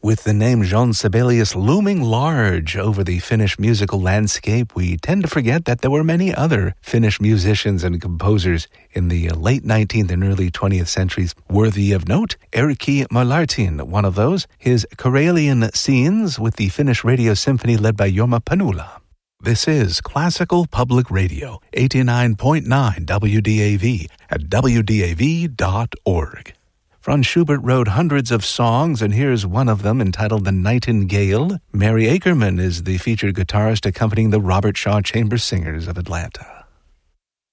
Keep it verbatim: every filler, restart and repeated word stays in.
With the name Jean Sibelius looming large over the Finnish musical landscape, we tend to forget that there were many other Finnish musicians and composers in the late nineteenth and early twentieth centuries. Worthy of note, Erkki Marlartin, one of those, his Karelian Scenes with the Finnish Radio Symphony led by Jorma Panula. This is Classical Public Radio, eighty-nine point nine W D A V at W D A V dot org. Franz Schubert wrote hundreds of songs, and here's one of them entitled The Nightingale. Mary Akerman is the featured guitarist accompanying the Robert Shaw Chamber Singers of Atlanta.